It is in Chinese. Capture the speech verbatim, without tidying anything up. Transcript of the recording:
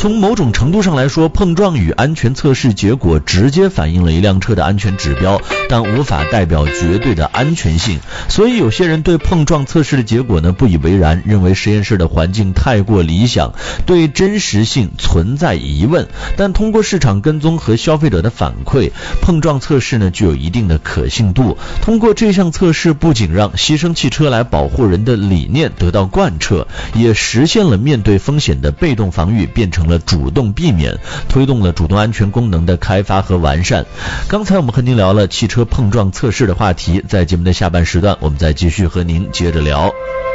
从某种程度上来说，碰撞与安全测试结果直接反映了一辆车的安全指标，但无法代表绝对的安全性。所以有些人对碰撞测试的结果呢不以为然，认为实验室的环境太过理想，对真实性存在疑问。但通过市场跟踪和消费者的反馈，碰撞测试呢具有一定的可信度。通过这项测试，不仅让牺牲汽车来保护人的理念得到贯彻，也实现了面对风险的被动防御变成了主动避免，推动了主动安全功能的开发和完善。刚才我们和您聊了汽车碰撞测试的话题，在节目的下半时段我们再继续和您接着聊。